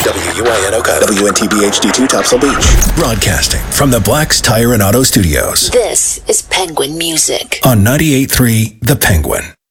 WUIN Oka, WNTB HD2 Topsail Beach. Broadcasting from the Black's Tire and Auto Studios. This is Penguin Music On 98.3 The Penguin.